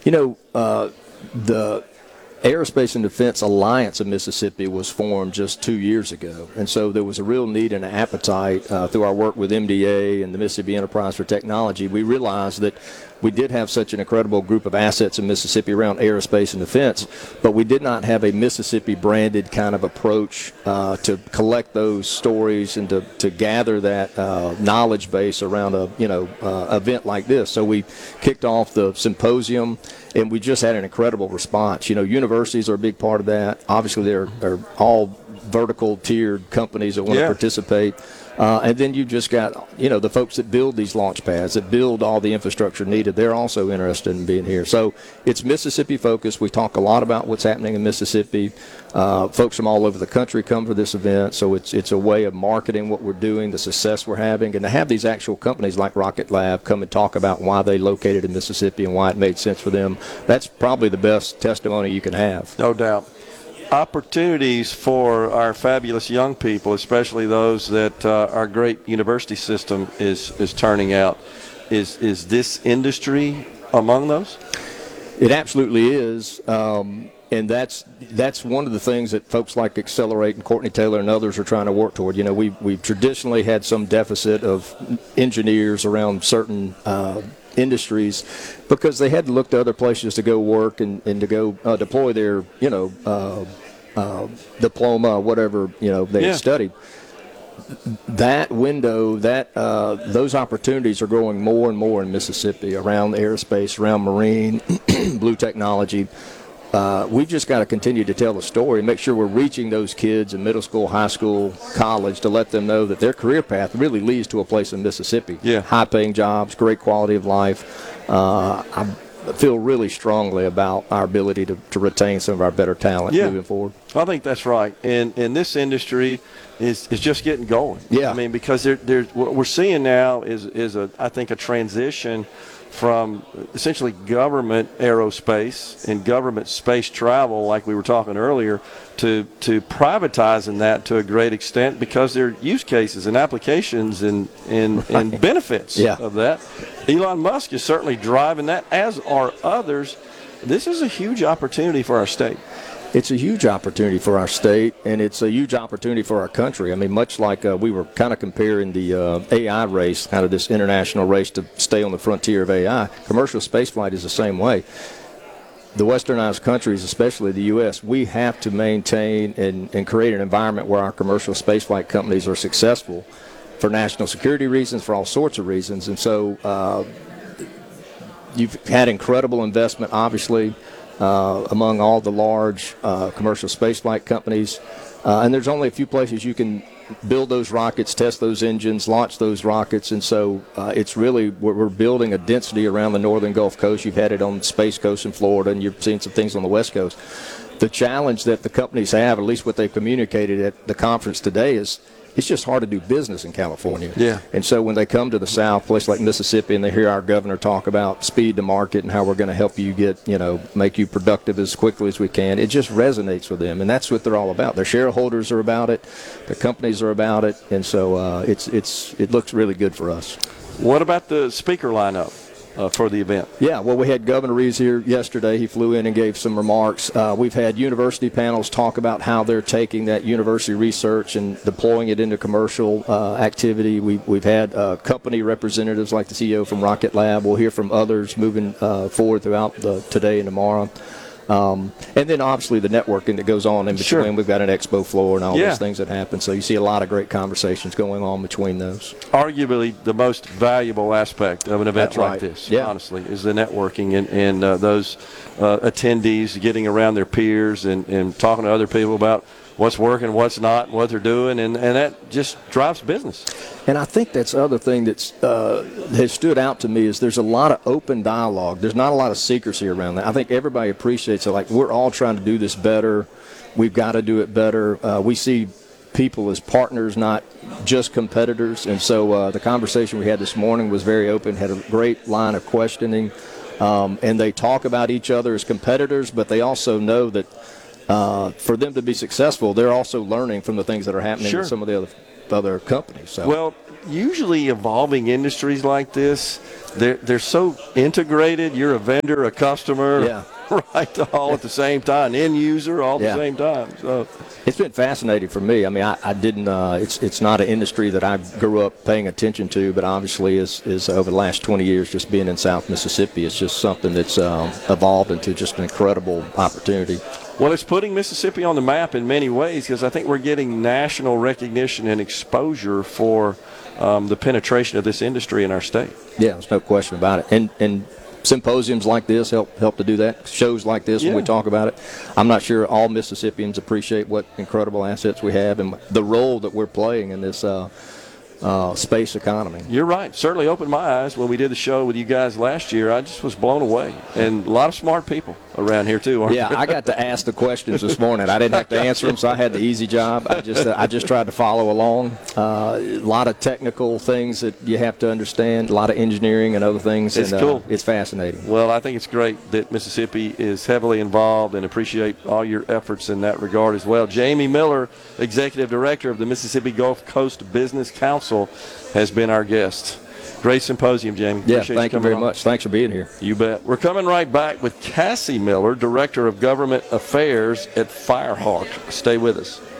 The Aerospace and Defense Alliance of Mississippi was formed just 2 years ago. And so there was a real need and an appetite through our work with MDA and the Mississippi Enterprise for Technology. We realized that we did have such an incredible group of assets in Mississippi around aerospace and defense, but we did not have a Mississippi-branded kind of approach to collect those stories and to gather that knowledge base around a event like this. So we kicked off the symposium, and we just had an incredible response. Universities are a big part of that. Obviously, they're all vertical tiered companies that want to participate. And then you've just got, the folks that build these launch pads, that build all the infrastructure needed. They're also interested in being here. So it's Mississippi focused. We talk a lot about what's happening in Mississippi. Folks from all over the country come for this event. So it's a way of marketing what we're doing, the success we're having, and to have these actual companies like Rocket Lab come and talk about why they located in Mississippi and why it made sense for them. That's probably the best testimony you can have. No doubt. Opportunities for our fabulous young people, especially those that our great university system is turning out. Is this industry among those? It absolutely is. And that's one of the things that folks like Accelerate and Courtney Taylor and others are trying to work toward. We've traditionally had some deficit of engineers around certain industries because they had to look to other places to go work and to go deploy their, diploma, whatever, they had studied. That window, those opportunities are growing more and more in Mississippi around aerospace, around marine, blue technology. We've just got to continue to tell the story, make sure we're reaching those kids in middle school, high school, college to let them know that their career path really leads to a place in Mississippi. Yeah. High-paying jobs, great quality of life. I feel really strongly about our ability to retain some of our better talent moving forward. I think that's right. And this industry is just getting going. Yeah. I mean, because what we're seeing now is I think a transition from essentially government aerospace and government space travel, like we were talking earlier, to privatizing that to a great extent because there are use cases and applications and benefits of that. Elon Musk is certainly driving that, as are others. This is a huge opportunity for our state. It's a huge opportunity for our state, and it's a huge opportunity for our country. I mean, much like we were kind of comparing the AI race, kind of this international race to stay on the frontier of AI, commercial spaceflight is the same way. The westernized countries, especially the U.S., we have to maintain and create an environment where our commercial spaceflight companies are successful for national security reasons, for all sorts of reasons. And so you've had incredible investment, obviously, among all the large commercial spaceflight companies. And there's only a few places you can build those rockets, test those engines, launch those rockets. And so it's really, we're building a density around the northern Gulf Coast. You've had it on the Space Coast in Florida, and you've seen some things on the West Coast. The challenge that the companies have, at least what they've communicated at the conference today, is it's just hard to do business in California. Yeah. And so when they come to the South, place like Mississippi, and they hear our governor talk about speed to market and how we're going to help you get, make you productive as quickly as we can, it just resonates with them. And that's what they're all about. Their shareholders are about it. The companies are about it. And so it looks really good for us. What about the speaker lineup for the event? Yeah, well, we had Governor Reeves here yesterday. He flew in and gave some remarks. We've had university panels talk about how they're taking that university research and deploying it into commercial activity. We've had company representatives like the CEO from Rocket Lab. We'll hear from others moving forward throughout today and tomorrow. And then obviously the networking that goes on in between. Sure. We've got an expo floor and all those things that happen. So you see a lot of great conversations going on between those. Arguably the most valuable aspect of an event like this, honestly, is the networking and those attendees getting around their peers and talking to other people about what's working, what's not, what they're doing, and that just drives business. And I think that's the other thing that's has stood out to me is there's a lot of open dialogue. There's not a lot of secrecy around that. I think everybody appreciates it. Like, we're all trying to do this better. We've got to do it better. We see people as partners, not just competitors. And so the conversation we had this morning was very open, had a great line of questioning. And they talk about each other as competitors, but they also know that for them to be successful, they're also learning from the things that are happening with some of the other companies. So. Well, usually evolving industries like this, they're so integrated. You're a vendor, a customer, Yeah. right, all at the same time, end user all at Yeah. the same time. So It's been fascinating for me. I mean, I didn't. It's not an industry that I grew up paying attention to, but obviously, is over the last 20 years, just being in South Mississippi, it's just something that's evolved into just an incredible opportunity. well, it's putting Mississippi on the map in many ways because I think we're getting national recognition and exposure for the penetration of this industry in our state. Yeah, there's no question about it. And symposiums like this help to do that. Shows like this when we Yeah. talk about it. I'm not sure all Mississippians appreciate what incredible assets we have and the role that we're playing in this space economy. You're right. Certainly opened my eyes when we did the show with you guys last year. I just was blown away. And a lot of smart people around here, too, aren't Yeah, I got to ask the questions this morning. I didn't have to answer them, so I had the easy job. I just tried to follow along. A lot of technical things that you have to understand, a lot of engineering and other things. It's and, cool. It's fascinating. Well, I think it's great that Mississippi is heavily involved and appreciate all your efforts in that regard as well. Jamie Miller, Executive Director of the Mississippi Gulf Coast Business Council, has been our guest. Great symposium, Jamie. Yeah, Appreciate thank you coming very on. much. Thanks for being here. You bet. We're coming right back with Cassie Miller, Director of Government Affairs at Firehawk. Stay with us.